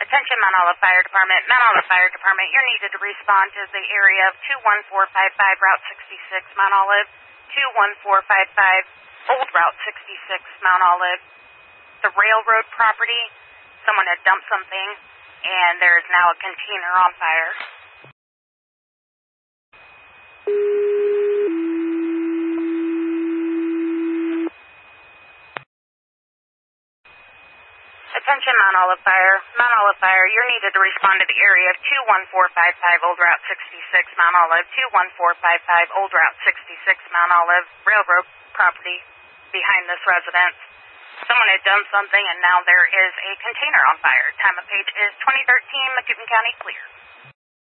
Attention Mount Olive Fire Department. Mount Olive Fire Department, you're needed to respond to the area of 21455 Route 66 Mount Olive, 21455 Old Route 66 Mount Olive. The railroad property, someone had dumped something, and there is now a container on fire. Attention Mount Olive Fire. Mount Olive Fire, you're needed to respond to the area of 21455 Old Route 66 Mount Olive, 21455 Old Route 66 Mount Olive, railroad property behind this residence. Someone had done something and now there is a container on fire. Time of page is 2013, Macoupin County, clear.